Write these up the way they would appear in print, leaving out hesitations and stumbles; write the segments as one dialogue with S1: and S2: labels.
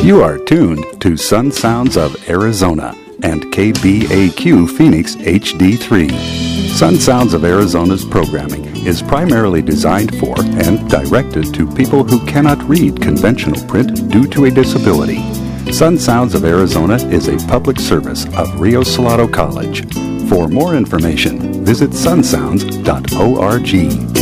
S1: You are tuned to Sun Sounds of Arizona and KBAQ Phoenix HD3. Sun Sounds of Arizona's programming is primarily designed for and directed to people who cannot read conventional print due to a disability. Sun Sounds of Arizona is a public service of Rio Salado College. For more information, visit sunsounds.org.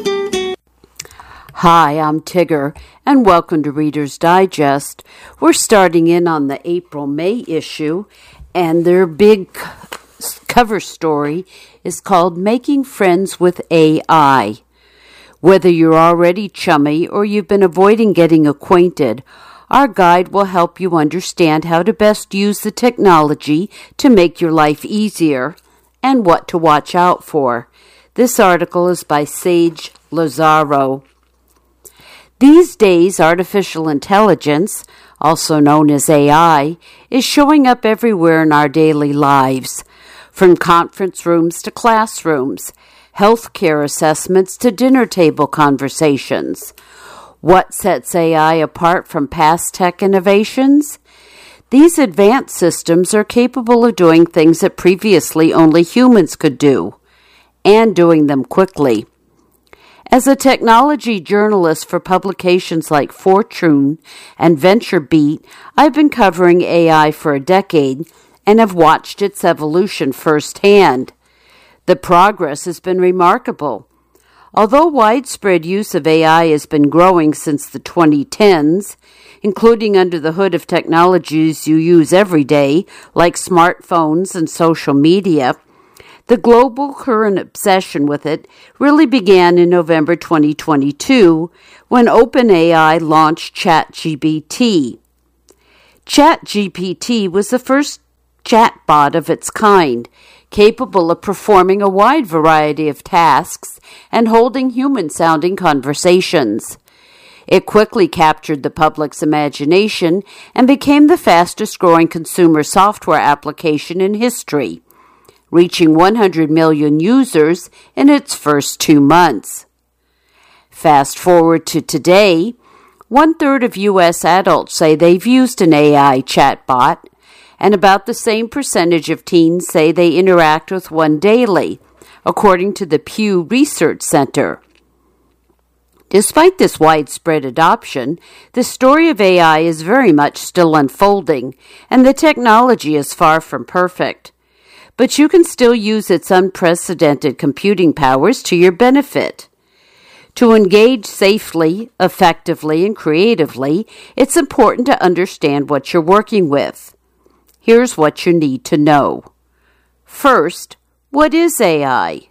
S2: Hi, I'm Tigger, and welcome to Reader's Digest. We're starting in on the April-May issue, and their big cover story is called Making Friends with AI. Whether you're already chummy or you've been avoiding getting acquainted, our guide will help you understand how to best use the technology to make your life easier and what to watch out for. This article is by Sage Lazaro. These days, artificial intelligence, also known as AI, is showing up everywhere in our daily lives, from conference rooms to classrooms, healthcare assessments to dinner table conversations. What sets AI apart from past tech innovations? These advanced systems are capable of doing things that previously only humans could do, and doing them quickly. As a technology journalist for publications like Fortune and VentureBeat, I've been covering AI for a decade and have watched its evolution firsthand. The progress has been remarkable. Although widespread use of AI has been growing since the 2010s, including under the hood of technologies you use every day, like smartphones and social media, the global current obsession with it really began in November 2022 when OpenAI launched ChatGPT. ChatGPT was the first chatbot of its kind, capable of performing a wide variety of tasks and holding human-sounding conversations. It quickly captured the public's imagination and became the fastest-growing consumer software application in history, reaching 100 million users in its first 2 months. Fast forward to today, 1/3 of U.S. adults say they've used an AI chatbot, and about the same percentage of teens say they interact with one daily, according to the Pew Research Center. Despite this widespread adoption, the story of AI is very much still unfolding, and the technology is far from perfect. But you can still use its unprecedented computing powers to your benefit. To engage safely, effectively, and creatively, it's important to understand what you're working with. Here's what you need to know. First, what is AI?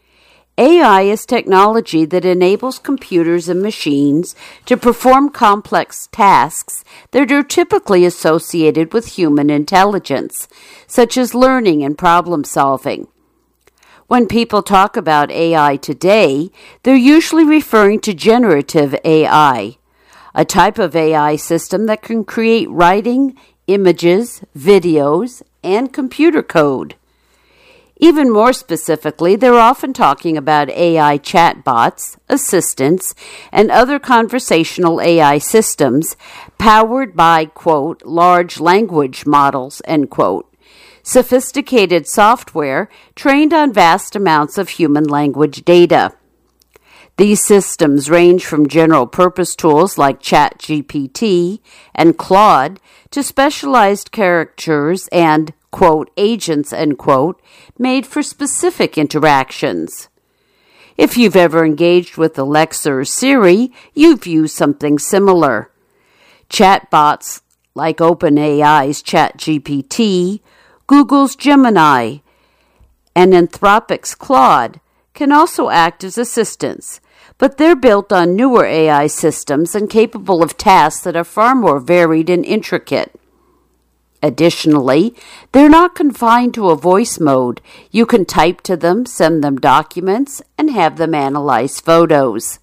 S2: AI is technology that enables computers and machines to perform complex tasks that are typically associated with human intelligence, such as learning and problem solving. When people talk about AI today, they're usually referring to generative AI, a type of AI system that can create writing, images, videos, and computer code. Even more specifically, they're often talking about AI chatbots, assistants, and other conversational AI systems powered by, quote, large language models, end quote, sophisticated software trained on vast amounts of human language data. These systems range from general-purpose tools like ChatGPT and Claude to specialized characters and, quote, agents, end quote, made for specific interactions. If you've ever engaged with Alexa or Siri, you've used something similar. Chatbots like OpenAI's ChatGPT, Google's Gemini, and Anthropic's Claude can also act as assistants, but they're built on newer AI systems and capable of tasks that are far more varied and intricate. Additionally, they're not confined to a voice mode. You can type to them, send them documents, and have them analyze photos.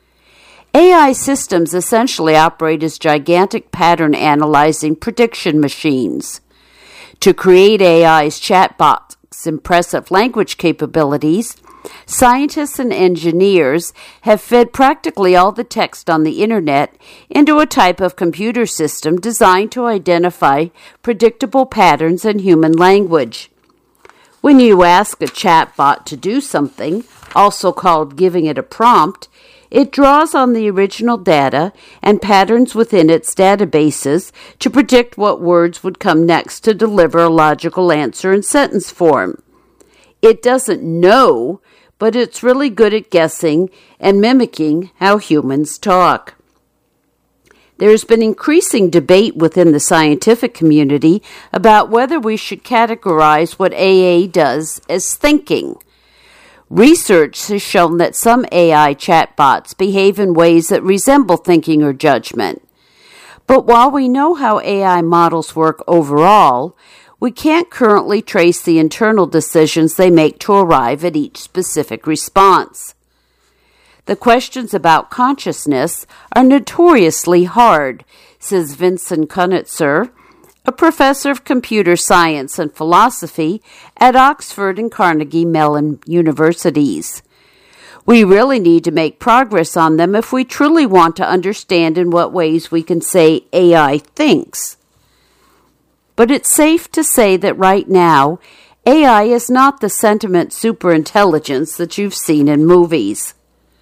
S2: AI systems essentially operate as gigantic pattern analyzing prediction machines. To create AI's chatbot's impressive language capabilities, scientists and engineers have fed practically all the text on the internet into a type of computer system designed to identify predictable patterns in human language. When you ask a chatbot to do something, also called giving it a prompt, it draws on the original data and patterns within its databases to predict what words would come next to deliver a logical answer in sentence form. It doesn't know, but it's really good at guessing and mimicking how humans talk. There has been increasing debate within the scientific community about whether we should categorize what AI does as thinking. Research has shown that some AI chatbots behave in ways that resemble thinking or judgment. But while we know how AI models work overall, we can't currently trace the internal decisions they make to arrive at each specific response. The questions about consciousness are notoriously hard, says Vincent Kunitzer, a professor of computer science and philosophy at Oxford and Carnegie Mellon universities. We really need to make progress on them if we truly want to understand in what ways we can say AI thinks. But it's safe to say that right now, AI is not the sentient superintelligence that you've seen in movies.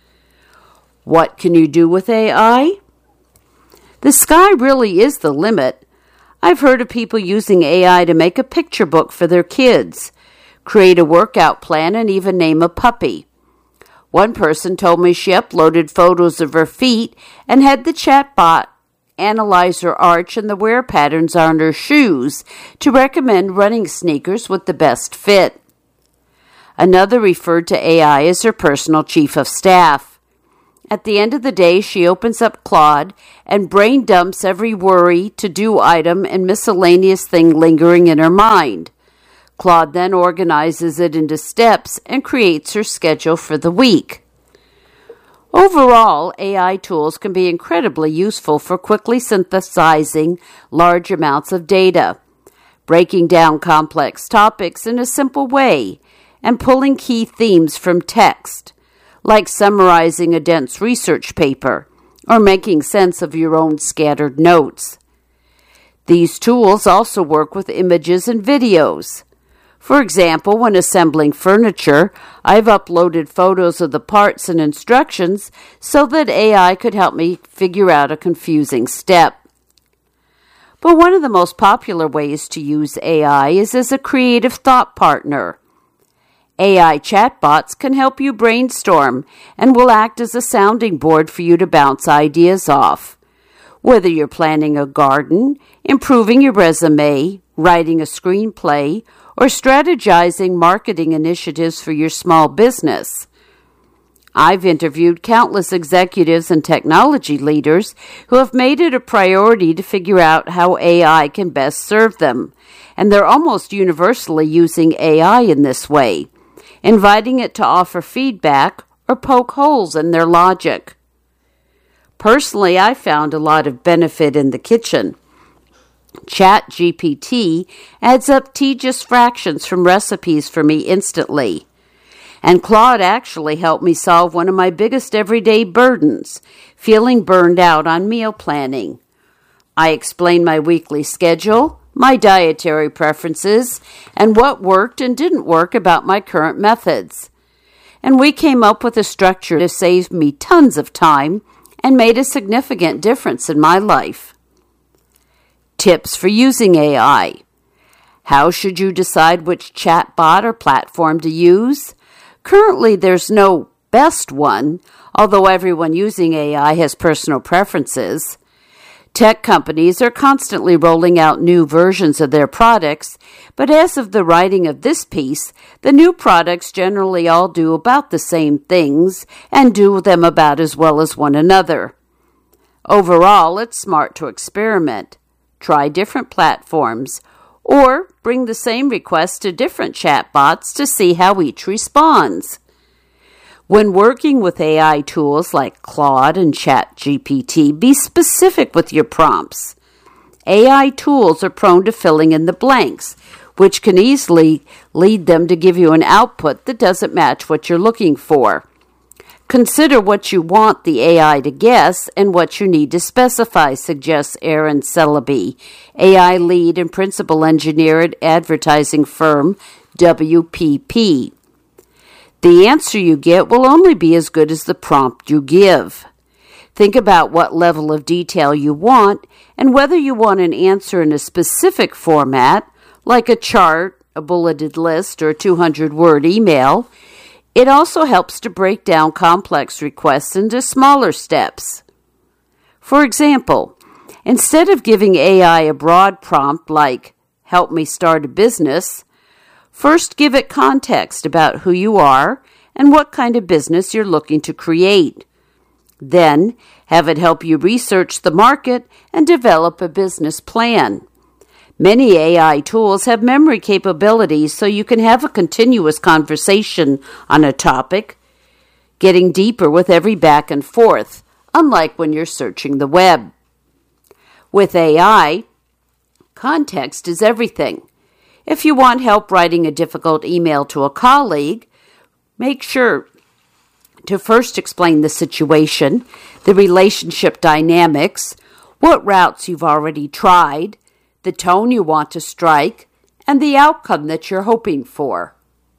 S2: What can you do with AI? The sky really is the limit. I've heard of people using AI to make a picture book for their kids, create a workout plan, and even name a puppy. One person told me she uploaded photos of her feet and had the chatbot analyze her arch and the wear patterns on her shoes to recommend running sneakers with the best fit. Another referred to AI as her personal chief of staff. At the end of the day, she opens up Claude and brain dumps every worry, to-do item, and miscellaneous thing lingering in her mind. Claude then organizes it into steps and creates her schedule for the week. Overall, AI tools can be incredibly useful for quickly synthesizing large amounts of data, breaking down complex topics in a simple way, and pulling key themes from text, like summarizing a dense research paper or making sense of your own scattered notes. These tools also work with images and videos. For example, when assembling furniture, I've uploaded photos of the parts and instructions so that AI could help me figure out a confusing step. But one of the most popular ways to use AI is as a creative thought partner. AI chatbots can help you brainstorm and will act as a sounding board for you to bounce ideas off. Whether you're planning a garden, improving your resume, writing a screenplay, or strategizing marketing initiatives for your small business. I've interviewed countless executives and technology leaders who have made it a priority to figure out how AI can best serve them, and they're almost universally using AI in this way, inviting it to offer feedback or poke holes in their logic. Personally, I found a lot of benefit in the kitchen. ChatGPT adds up tedious fractions from recipes for me instantly. And Claude actually helped me solve one of my biggest everyday burdens, feeling burned out on meal planning. I explained my weekly schedule, my dietary preferences, and what worked and didn't work about my current methods. And we came up with a structure that saved me tons of time and made a significant difference in my life. Tips for using AI. How should you decide which chatbot or platform to use? Currently, there's no best one, although everyone using AI has personal preferences. Tech companies are constantly rolling out new versions of their products, but as of the writing of this piece, the new products generally all do about the same things and do them about as well as one another. Overall, it's smart to experiment, try different platforms, or bring the same request to different chatbots to see how each responds. When working with AI tools like Claude and ChatGPT, be specific with your prompts. AI tools are prone to filling in the blanks, which can easily lead them to give you an output that doesn't match what you're looking for. Consider what you want the AI to guess and what you need to specify, suggests Aaron Celebi, AI lead and principal engineer at advertising firm WPP. The answer you get will only be as good as the prompt you give. Think about what level of detail you want and whether you want an answer in a specific format, like a chart, a bulleted list, or a 200-word email. It also helps to break down complex requests into smaller steps. For example, instead of giving AI a broad prompt like, "Help me start a business," first give it context about who you are and what kind of business you're looking to create. Then, have it help you research the market and develop a business plan. Many AI tools have memory capabilities so you can have a continuous conversation on a topic, getting deeper with every back and forth, unlike when you're searching the web. With AI, context is everything. If you want help writing a difficult email to a colleague, make sure to first explain the situation, the relationship dynamics, what routes you've already tried, the tone you want to strike, and the outcome that you're hoping for.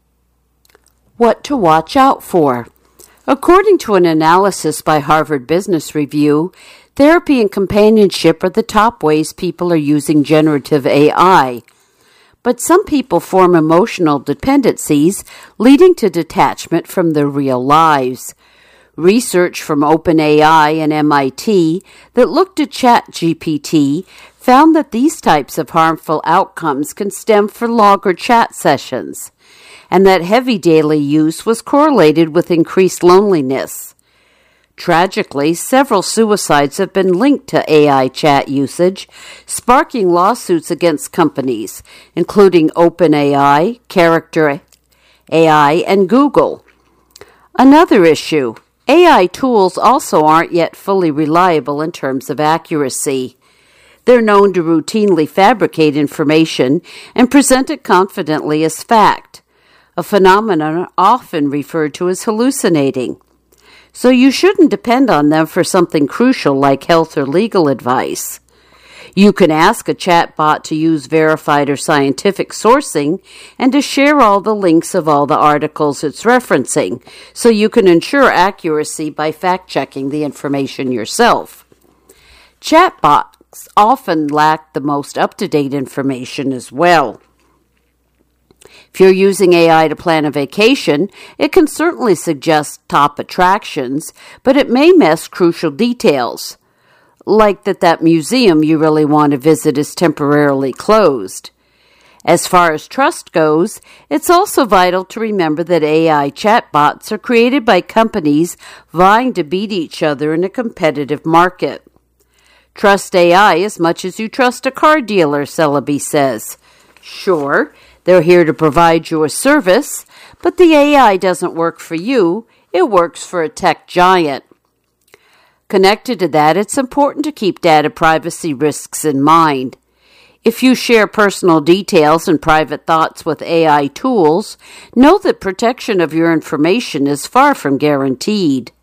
S2: What to watch out for. According to an analysis by Harvard Business Review, therapy and companionship are the top ways people are using generative AI. But some people form emotional dependencies, leading to detachment from their real lives. Research from OpenAI and MIT that looked at ChatGPT found that these types of harmful outcomes can stem from longer chat sessions, and that heavy daily use was correlated with increased loneliness. Tragically, several suicides have been linked to AI chat usage, sparking lawsuits against companies, including OpenAI, Character AI, and Google. Another issue, AI tools also aren't yet fully reliable in terms of accuracy. They're known to routinely fabricate information and present it confidently as fact, a phenomenon often referred to as hallucinating. So you shouldn't depend on them for something crucial like health or legal advice. You can ask a chatbot to use verified or scientific sourcing and to share all the links of all the articles it's referencing, so you can ensure accuracy by fact-checking the information yourself. Chatbots often lack the most up-to-date information as well. If you're using AI to plan a vacation, it can certainly suggest top attractions, but it may miss crucial details, like that museum you really want to visit is temporarily closed. As far as trust goes, it's also vital to remember that AI chatbots are created by companies vying to beat each other in a competitive market. Trust AI as much as you trust a car dealer, Celebi says. Sure, they're here to provide you a service, but the AI doesn't work for you, it works for a tech giant. Connected to that, it's important to keep data privacy risks in mind. If you share personal details and private thoughts with AI tools, know that protection of your information is far from guaranteed.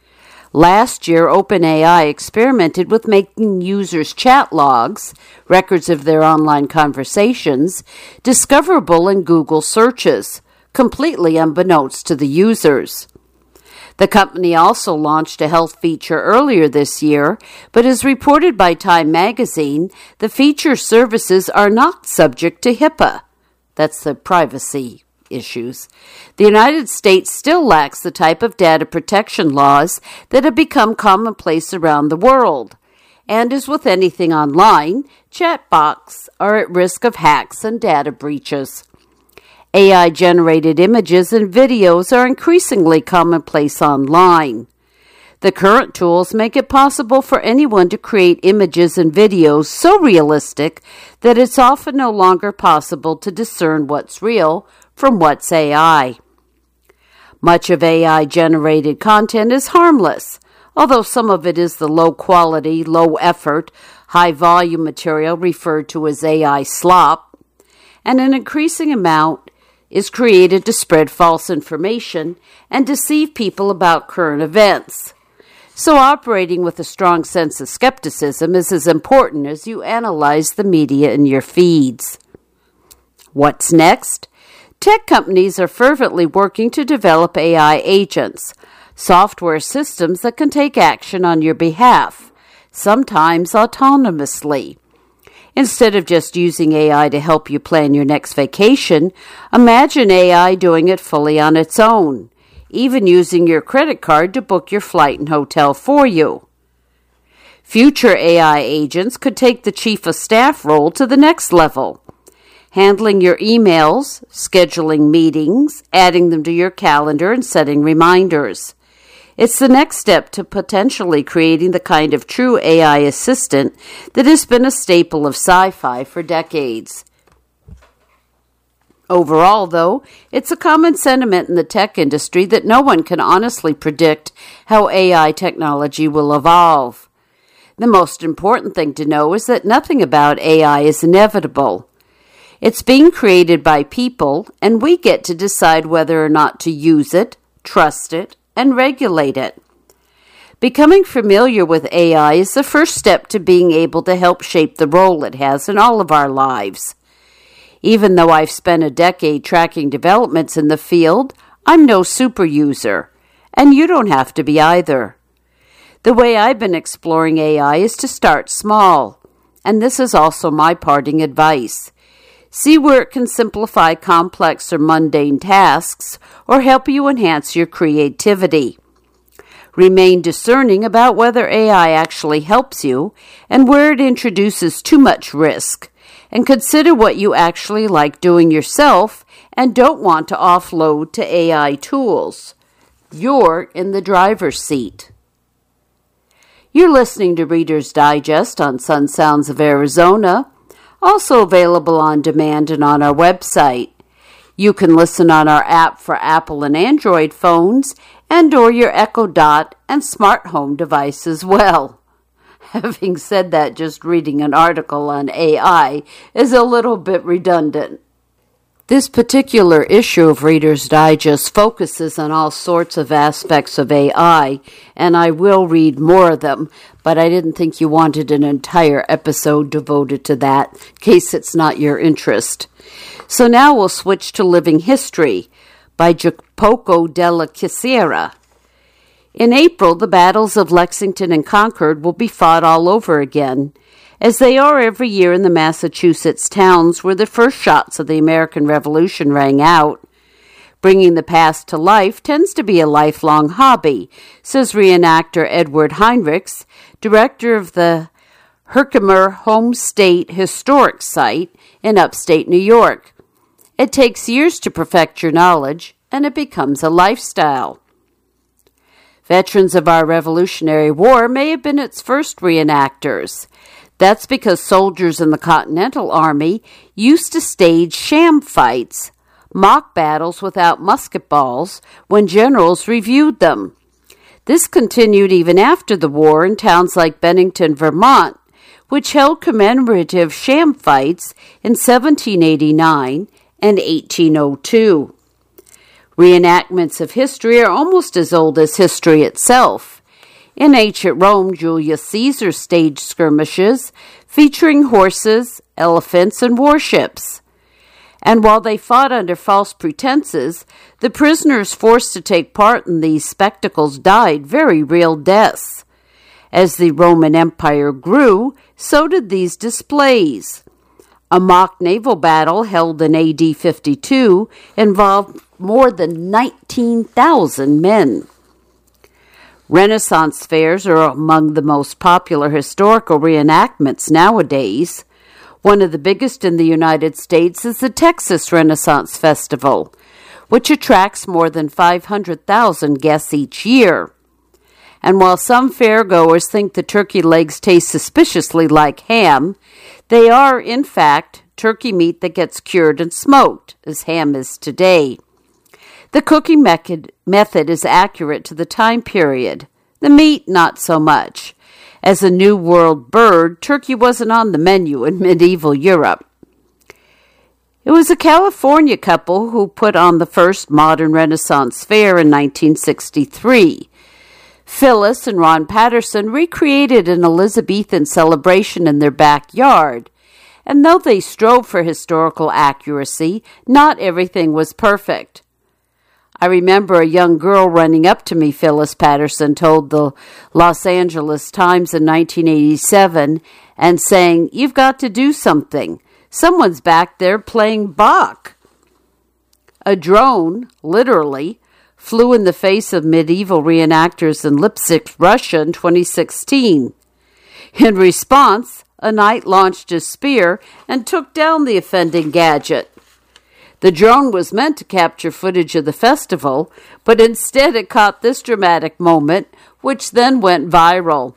S2: Last year, OpenAI experimented with making users' chat logs, records of their online conversations, discoverable in Google searches, completely unbeknownst to the users. The company also launched a health feature earlier this year, but as reported by Time magazine, the feature services are not subject to HIPAA. That's the privacy issues. The United States still lacks the type of data protection laws that have become commonplace around the world. And as with anything online, chatbots are at risk of hacks and data breaches. AI-generated images and videos are increasingly commonplace online. The current tools make it possible for anyone to create images and videos so realistic that it's often no longer possible to discern what's real from what's AI. Much of AI-generated content is harmless, although some of it is the low-quality, low-effort, high-volume material referred to as AI slop. and an increasing amount is created to spread false information and deceive people about current events. So operating with a strong sense of skepticism is as important as you analyze the media in your feeds. What's next? Tech companies are fervently working to develop AI agents, software systems that can take action on your behalf, sometimes autonomously. Instead of just using AI to help you plan your next vacation, imagine AI doing it fully on its own, even using your credit card to book your flight and hotel for you. Future AI agents could take the chief of staff role to the next level, handling your emails, scheduling meetings, adding them to your calendar, and setting reminders. It's the next step to potentially creating the kind of true AI assistant that has been a staple of sci-fi for decades. Overall, though, it's a common sentiment in the tech industry that no one can honestly predict how AI technology will evolve. The most important thing to know is that nothing about AI is inevitable. It's being created by people, and we get to decide whether or not to use it, trust it, and regulate it. Becoming familiar with AI is the first step to being able to help shape the role it has in all of our lives. Even though I've spent a decade tracking developments in the field, I'm no super user, and you don't have to be either. The way I've been exploring AI is to start small, and this is also my parting advice. See where it can simplify complex or mundane tasks or help you enhance your creativity. Remain discerning about whether AI actually helps you and where it introduces too much risk, and consider what you actually like doing yourself and don't want to offload to AI tools. You're in the driver's seat. You're listening to Reader's Digest on Sun Sounds of Arizona, also available on demand and on our website. You can listen on our app for Apple and Android phones and or your Echo Dot and smart home device as well. Having said that, just reading an article on AI is a little bit redundant. This particular issue of Reader's Digest focuses on all sorts of aspects of AI, and I will read more of them, but I didn't think you wanted an entire episode devoted to that, in case it's not your interest. So now we'll switch to Living History by Jacopo della Cesira. In April, the battles of Lexington and Concord will be fought all over again, as they are every year in the Massachusetts towns where the first shots of the American Revolution rang out. Bringing the past to life tends to be a lifelong hobby, says reenactor Edward Heinrichs, director of the Herkimer Home State Historic Site in upstate New York. It takes years to perfect your knowledge, and it becomes a lifestyle. Veterans of our Revolutionary War may have been its first reenactors. That's because soldiers in the Continental Army used to stage sham fights, mock battles without musket balls, when generals reviewed them. This continued even after the war in towns like Bennington, Vermont, which held commemorative sham fights in 1789 and 1802. Reenactments of history are almost as old as history itself. In ancient Rome, Julius Caesar staged skirmishes featuring horses, elephants, and warships. And while they fought under false pretenses, the prisoners forced to take part in these spectacles died very real deaths. As the Roman Empire grew, so did these displays. A mock naval battle held in AD 52 involved more than 19,000 men. Renaissance fairs are among the most popular historical reenactments nowadays. One of the biggest in the United States is the Texas Renaissance Festival, which attracts more than 500,000 guests each year. And while some fairgoers think the turkey legs taste suspiciously like ham, they are, in fact, turkey meat that gets cured and smoked, as ham is today. The cooking method is accurate to the time period. The meat, not so much. As a New World bird, turkey wasn't on the menu in medieval Europe. It was a California couple who put on the first modern Renaissance fair in 1963. Phyllis and Ron Patterson recreated an Elizabethan celebration in their backyard, and though they strove for historical accuracy, not everything was perfect. I remember a young girl running up to me, Phyllis Patterson told the Los Angeles Times in 1987, and saying, "You've got to do something. Someone's back there playing Bach." A drone, literally, flew in the face of medieval reenactors in Lipsk, Russia in 2016. In response, a knight launched a spear and took down the offending gadget. The drone was meant to capture footage of the festival, but instead it caught this dramatic moment, which then went viral.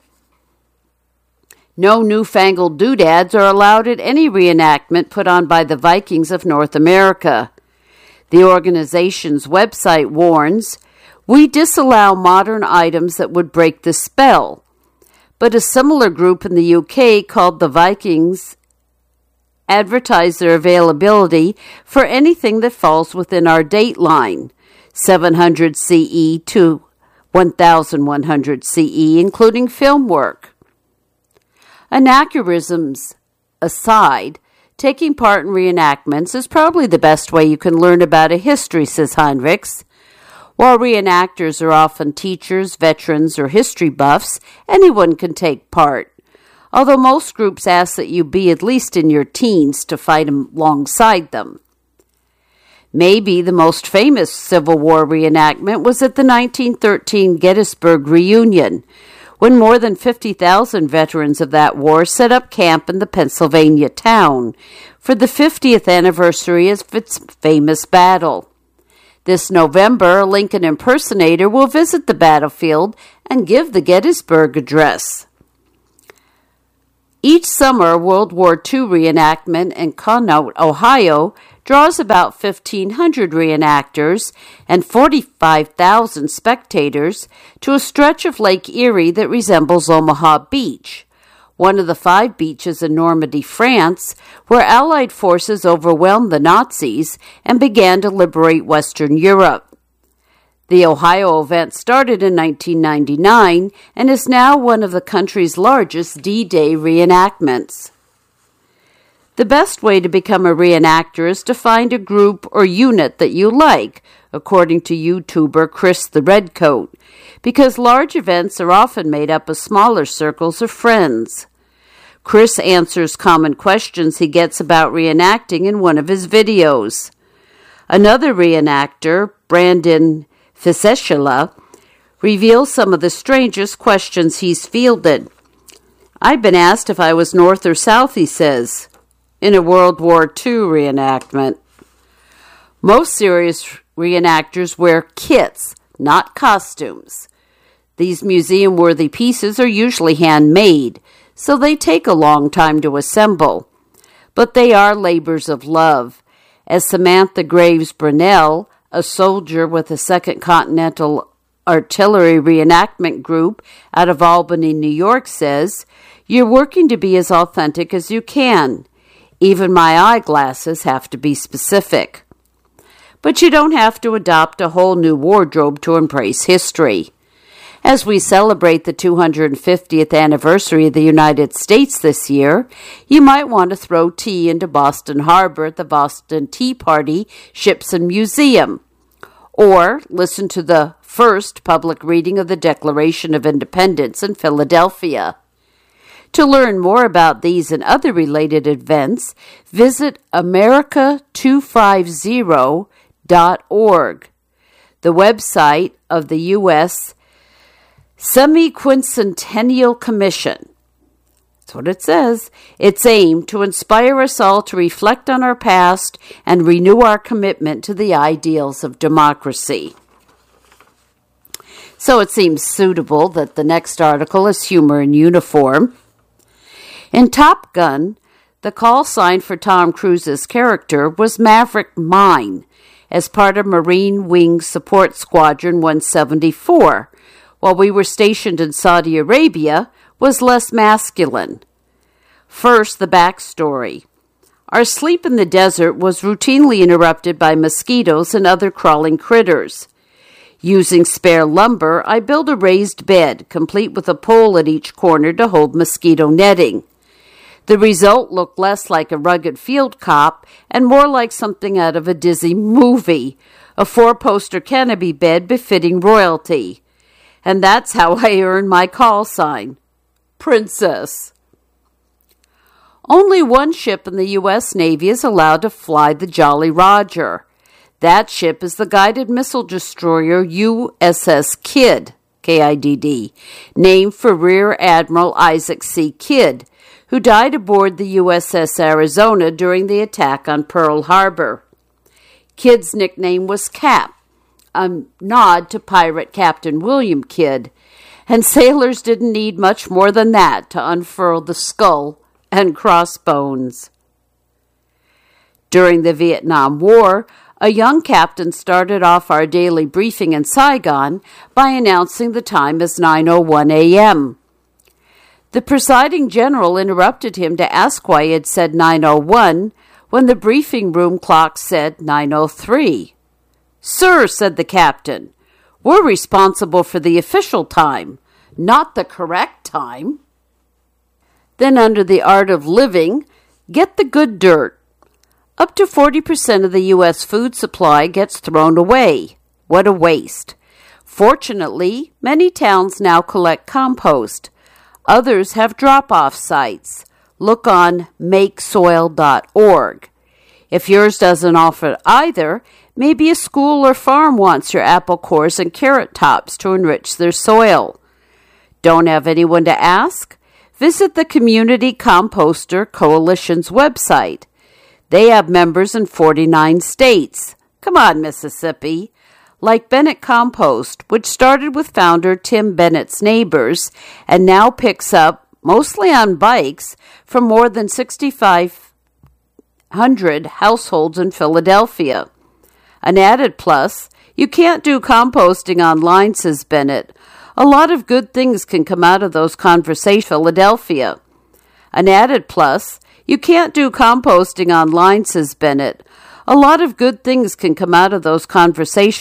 S2: No newfangled doodads are allowed at any reenactment put on by the Vikings of North America. The organization's website warns, "We disallow modern items that would break the spell." But a similar group in the UK called the Vikings advertise their availability for anything that falls within our date line, 700 CE to 1100 CE, including film work. Anachronisms aside, taking part in reenactments is probably the best way you can learn about a history, says Heinrichs. While reenactors are often teachers, veterans, or history buffs, anyone can take part, although most groups ask that you be at least in your teens to fight alongside them. Maybe the most famous Civil War reenactment was at the 1913 Gettysburg reunion, when more than 50,000 veterans of that war set up camp in the Pennsylvania town for the 50th anniversary of its famous battle. This November, a Lincoln impersonator will visit the battlefield and give the Gettysburg Address. Each summer, World War II reenactment in Conneaut, Ohio, draws about 1,500 reenactors and 45,000 spectators to a stretch of Lake Erie that resembles Omaha Beach, one of the 5 beaches in Normandy, France, where Allied forces overwhelmed the Nazis and began to liberate Western Europe. The Ohio event started in 1999 and is now one of the country's largest D-Day reenactments. The best way to become a reenactor is to find a group or unit that you like, according to YouTuber Chris the Redcoat, because large events are often made up of smaller circles of friends. Chris answers common questions he gets about reenacting in one of his videos. Another reenactor, Brandon Fiseshila, reveals some of the strangest questions he's fielded. "I've been asked if I was North or South," he says, in a World War II reenactment. Most serious reenactors wear kits, not costumes. These museum-worthy pieces are usually handmade, so they take a long time to assemble. But they are labors of love. As Samantha Graves Brunell, a soldier with the 2nd Continental Artillery Reenactment Group out of Albany, New York, says, "You're working to be as authentic as you can. Even my eyeglasses have to be specific." But you don't have to adopt a whole new wardrobe to embrace history. As we celebrate the 250th anniversary of the United States this year, you might want to throw tea into Boston Harbor at the Boston Tea Party Ships and Museum, or listen to the first public reading of the Declaration of Independence in Philadelphia. To learn more about these and other related events, visit America250.org, the website of the U.S. Semi-Quincentennial Commission. That's what it says. It's aimed to inspire us all to reflect on our past and renew our commitment to the ideals of democracy. So it seems suitable that the next article is humor in uniform. In Top Gun, the call sign for Tom Cruise's character was Maverick Mine, as part of Marine Wing Support Squadron 174, while we were stationed in Saudi Arabia, was less masculine. First, the backstory. Our sleep in the desert was routinely interrupted by mosquitoes and other crawling critters. Using spare lumber, I built a raised bed, complete with a pole at each corner to hold mosquito netting. The result looked less like a rugged field cop and more like something out of a Disney movie, a 4-poster canopy bed befitting royalty. And that's how I earned my call sign, Princess. Only one ship in the U.S. Navy is allowed to fly the Jolly Roger. That ship is the guided missile destroyer USS Kidd, K-I-D-D, named for Rear Admiral Isaac C. Kidd, who died aboard the USS Arizona during the attack on Pearl Harbor. Kidd's nickname was Cap, a nod to pirate Captain William Kidd, and sailors didn't need much more than that to unfurl the skull and crossbones. During the Vietnam War, a young captain started off our daily briefing in Saigon by announcing the time as 9:01 a.m. The presiding general interrupted him to ask why he had said 9:01 when the briefing room clock said 9:03. "Sir," said the captain, "we're responsible for the official time, not the correct time." Then under the art of living, get the good dirt. Up to 40% of the U.S. food supply gets thrown away. What a waste. Fortunately, many towns now collect compost. Others have drop-off sites. Look on makesoil.org. If yours doesn't offer either, maybe a school or farm wants your apple cores and carrot tops to enrich their soil. Don't have anyone to ask? Visit the Community Composter Coalition's website. They have members in 49 states. Come on, Mississippi. Like Bennett Compost, which started with founder Tim Bennett's neighbors and now picks up, mostly on bikes, from more than 6,500 households in Philadelphia. An added plus, you can't do composting online, says Bennett. A lot of good things can come out of those conversations, Philadelphia. An added plus, you can't do composting online, says Bennett. A lot of good things can come out of those conversations.